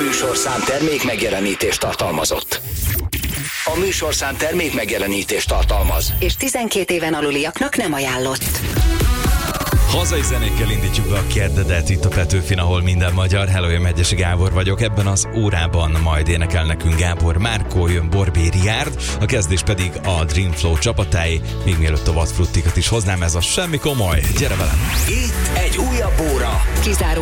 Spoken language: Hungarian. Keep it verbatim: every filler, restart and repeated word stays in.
műsorszám termék megjelenítést tartalmazott. A műsorszám termék megjelenítést tartalmaz. És tizenkét éven aluliaknak nem ajánlott. Hazai zenékkel indítjuk be a keddedet itt a Petőfin, ahol minden magyar. Hello, én Megyesi Gábor vagyok. Ebben az órában majd énekel nekünk Gábor Márkó, jön Borbély Riárd, a kezdés pedig a Dream Flow csapatái. Még mielőtt a vadfruttikat is hoznám, ez a semmi komoly. Gyere velem! Itt egy újabb óra. Kizáró